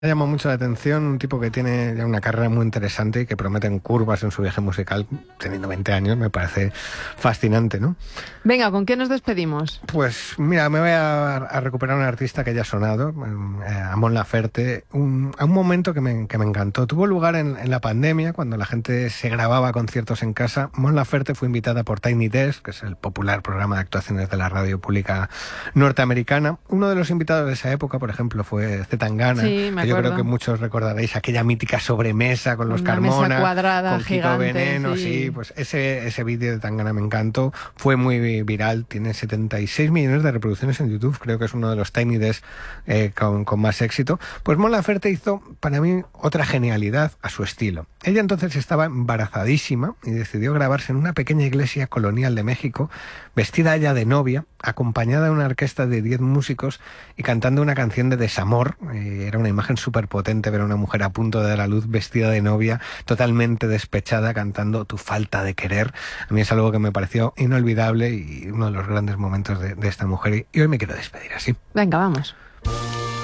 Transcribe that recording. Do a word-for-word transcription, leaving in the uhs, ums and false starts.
Me llama mucho la atención un tipo que tiene ya una carrera muy interesante y que promete en curvas en su viaje musical, teniendo veinte años, me parece fascinante, ¿no? Venga, ¿con qué nos despedimos? Pues mira, me voy a, a recuperar a un artista que ya ha sonado, eh, a Mon Laferte, un, a un momento que me, que me encantó. Tuvo lugar en, en la pandemia, cuando la gente se grababa conciertos en casa. Mon Laferte fue invitada por Tiny Desk, que es el popular programa de actuaciones de la radio pública norteamericana. Uno de los invitados de esa época, por ejemplo, fue C. Tangana, Sí, me que yo creo acuerdo. que muchos recordaréis aquella mítica sobremesa con los Una Carmona, mesa cuadrada, con Kiko gigante, Veneno, sí. sí, pues ese, ese vídeo de Tangana me encantó, fue muy viral, tiene setenta y seis millones de reproducciones en YouTube, creo que es uno de los Tiny Desk eh, con, con más éxito. Pues Mon Laferte hizo para mí otra genialidad a su estilo. Ella entonces estaba embarazadísima y decidió grabarse en una pequeña iglesia colonial de México, vestida ya de novia, acompañada de una orquesta de diez músicos y cantando una canción de desamor. Eh, era una imagen súper potente ver a una mujer a punto de dar a luz vestida de novia, totalmente despechada, cantando Tu falta de querer. A mí es algo que me pareció inolvidable y uno de los grandes momentos de, de esta mujer, y hoy me quiero despedir así. Venga, vamos.